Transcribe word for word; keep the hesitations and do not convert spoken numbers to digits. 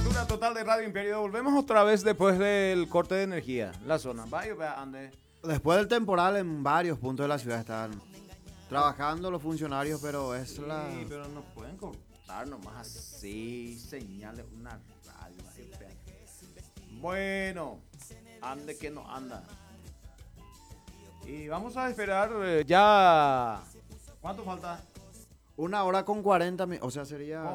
cobertura total de Radio Imperio. Volvemos otra vez después del corte de energía. La zona. Vaya, vea, ande. Después del temporal en varios puntos de la ciudad están trabajando los funcionarios, pero es Sí, la... pero no pueden cortar nomás así. Señales, una radio. Ahí, vea. Bueno, ande que no anda. Y vamos a esperar eh, ya. ¿Cuánto falta? Una hora con cuarenta, mi- o sea, sería...